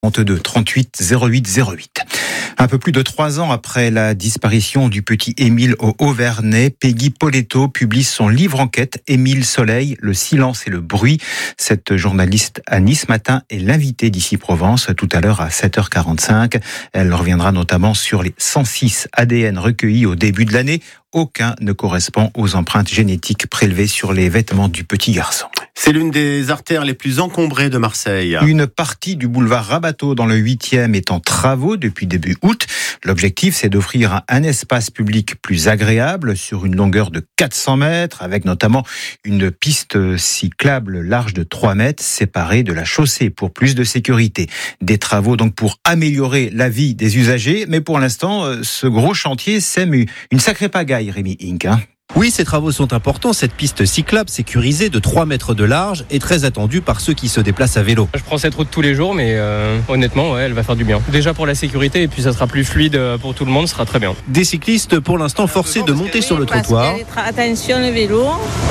32 38 08 08. Un peu plus de 3 ans après la disparition du petit Émile au Haut-Vernay, Peggy Poletto publie son livre-enquête Émile Soleil, le silence et le bruit. Cette journaliste à Nice Matin est l'invitée d'Ici Provence tout à l'heure à 7h45. Elle reviendra notamment sur les 106 ADN recueillis au début de l'année. Aucun ne correspond aux empreintes génétiques prélevées sur les vêtements du petit garçon. C'est l'une des artères les plus encombrées de Marseille. Une partie du boulevard Rabateau dans le 8e est en travaux depuis début août. L'objectif, c'est d'offrir un espace public plus agréable sur une longueur de 400 mètres, avec notamment une piste cyclable large de 3 mètres séparée de la chaussée pour plus de sécurité. Des travaux donc pour améliorer la vie des usagers, mais pour l'instant, ce gros chantier sème une sacrée pagaille, Rémi Inc. Oui, ces travaux sont importants. Cette piste cyclable sécurisée de 3 mètres de large est très attendue par ceux qui se déplacent à vélo. Je prends cette route tous les jours, mais honnêtement, elle va faire du bien. Déjà pour la sécurité, et puis ça sera plus fluide pour tout le monde, ce sera très bien. Des cyclistes, pour l'instant, forcés de monter sur le trottoir. Attention le vélo.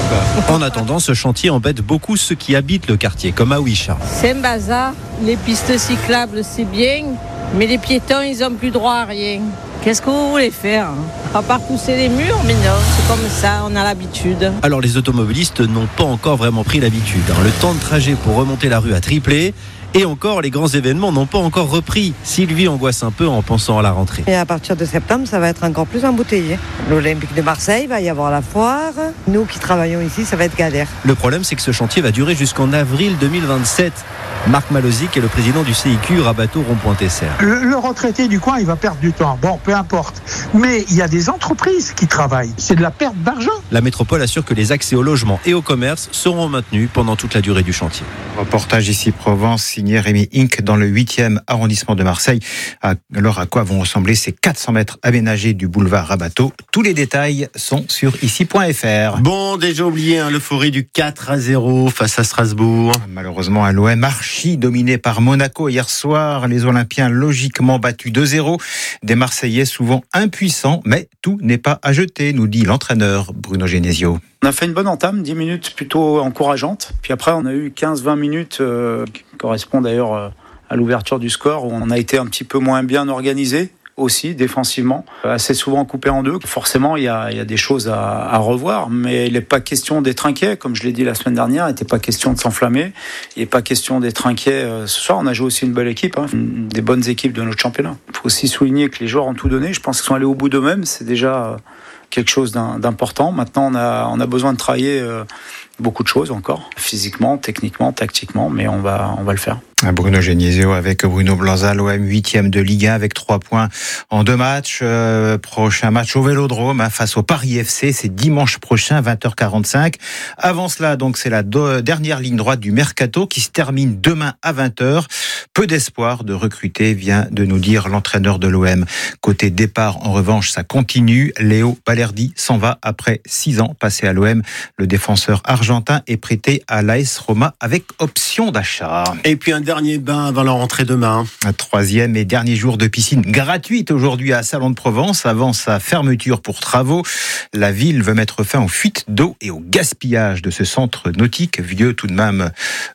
En attendant, ce chantier embête beaucoup ceux qui habitent le quartier, comme Aouisha. C'est un bazar. Les pistes cyclables, c'est bien, mais les piétons, ils n'ont plus droit à rien. Qu'est-ce que vous voulez faire ? À part pousser les murs, mais non, c'est comme ça, on a l'habitude. Alors les automobilistes n'ont pas encore vraiment pris l'habitude. Le temps de trajet pour remonter la rue a triplé. Et encore, les grands événements n'ont pas encore repris. Sylvie angoisse un peu en pensant à la rentrée. Et à partir de septembre, ça va être encore plus embouteillé. L'Olympique de Marseille, va y avoir la foire. Nous qui travaillons ici, ça va être galère. Le problème, c'est que ce chantier va durer jusqu'en avril 2027. Marc Malozic est le président du CIQ Rabateau Rond-Point-Tesser. Le retraité du coin, il va perdre du temps. Bon, peu importe. Mais il y a des entreprises qui travaillent. C'est de la perte d'argent. La métropole assure que les accès au logement et au commerce seront maintenus pendant toute la durée du chantier. Reportage Ici Provence, signé Rémi Inc. dans le 8e arrondissement de Marseille. Alors à quoi vont ressembler ces 400 mètres aménagés du boulevard Rabateau ? Tous les détails sont sur ici.fr. Bon, déjà oublié l'euphorie du 4-0 face à Strasbourg. Malheureusement, à l'OM, archi dominé par Monaco hier soir. Les Olympiens logiquement battus 2-0. Des Marseillais souvent impuissants, mais tout n'est pas à jeter, nous dit l'entraîneur Bruno Genesio. On a fait une bonne entame, 10 minutes plutôt encourageantes. Puis après, on a eu 15-20 minutes qui correspondent d'ailleurs à l'ouverture du score, où on a été un petit peu moins bien organisé aussi défensivement, assez souvent coupé en deux. Forcément, il y a des choses à revoir, mais il n'est pas question d'être inquiet. Comme je l'ai dit la semaine dernière, il n'était pas question de s'enflammer. Il n'est pas question d'être inquiet ce soir. On a joué aussi une belle équipe, des bonnes équipes de notre championnat. Il faut aussi souligner que les joueurs ont tout donné. Je pense qu'ils sont allés au bout d'eux-mêmes. C'est déjà quelque chose d'important. Maintenant, on a besoin de travailler beaucoup de choses encore, physiquement, techniquement, tactiquement, mais on va le faire. Bruno Genesio avec Bruno Blanza, l'OM 8e de Ligue 1 avec 3 points en 2 matchs. Prochain match au Vélodrome face au Paris FC, c'est dimanche prochain 20h45. Avant cela, donc c'est la dernière ligne droite du Mercato qui se termine demain à 20h. Peu d'espoir de recruter, vient de nous dire l'entraîneur de l'OM. Côté départ, en revanche, ça continue. Léo Balerdi s'en va après 6 ans passés à l'OM. Le défenseur argentin est prêté à l'AS Roma avec option d'achat. Et puis un dernier bain avant la rentrée demain. Un 3e et dernier jour de piscine gratuite aujourd'hui à Salon de Provence avant sa fermeture pour travaux. La ville veut mettre fin aux fuites d'eau et au gaspillage de ce centre nautique vieux tout de même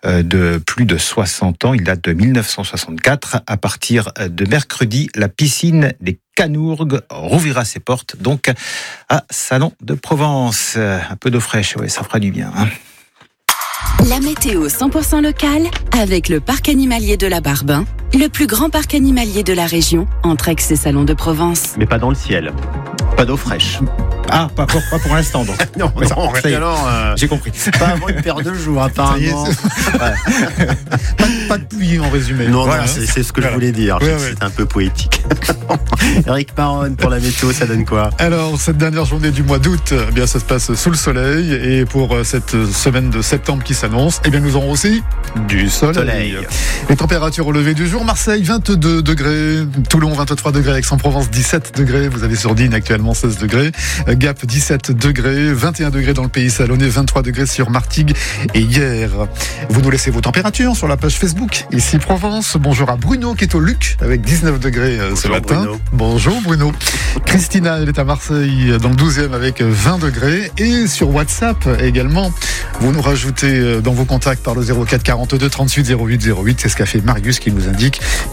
de plus de 60 ans. Il date de 1964. À partir de mercredi, la piscine des Canourgues rouvrira ses portes donc à Salon de Provence. Un peu d'eau fraîche, ouais, ça fera du bien. La météo 100% locale avec le parc animalier de la Barbin, le plus grand parc animalier de la région, entre Aix et Salon de Provence. Mais pas dans le ciel. Pas d'eau fraîche. Ah, pas pour l'instant donc. Non, j'ai compris. Pas avant une paire de jours apparemment. Pas de pluie en résumé. Non, voilà, c'est ce que je voulais dire. C'est un peu poétique. Eric Maron, pour la météo, ça donne quoi ? Alors, cette dernière journée du mois d'août, eh bien, ça se passe sous le soleil. Et pour cette semaine de septembre qui s'annonce, eh bien, nous aurons aussi du soleil. Les températures au lever du jour, Marseille 22 degrés, Toulon 23 degrés, Aix-en-Provence 17 degrés, vous avez Sourdines actuellement 16 degrés, Gap 17 degrés, 21 degrés dans le pays salonnais, 23 degrés sur Martigues et Hyères. Vous nous laissez vos températures sur la page Facebook Ici Provence. Bonjour à Bruno qui est au Luc avec 19 degrés ce matin. Bruno. Bonjour Bruno. Christina, elle est à Marseille dans le 12e avec 20 degrés. Et sur WhatsApp également, vous nous rajoutez dans vos contacts par le 04 42 38 08 08. C'est ce qu'a fait Marius qui nous indique